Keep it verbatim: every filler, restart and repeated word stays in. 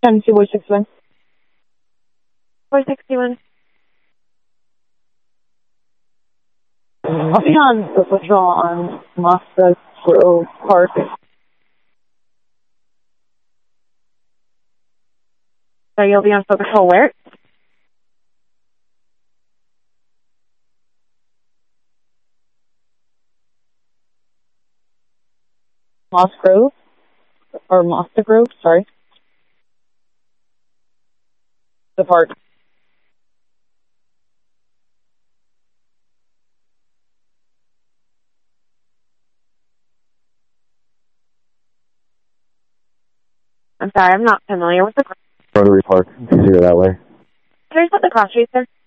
ten two, Boy sixty-one. Boy sixty-one. I'll be on the patrol on Mosta Grove Park. So you'll be on foot patrol where? Moss Grove? Or Mosta Grove, sorry. The park. I'm sorry, I'm not familiar with the... Rotary Park, it's easier that way. Can I put the cross streets there?